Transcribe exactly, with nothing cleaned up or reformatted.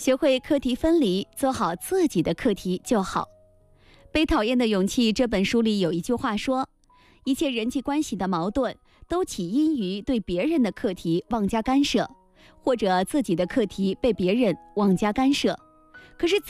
学会课题分离，做好自己的课题就好。被讨厌的勇气这本书里有一句话说，一切人际关系的矛盾都起因于对别人的课题妄加干涉，或者自己的课题被别人妄加干涉。可是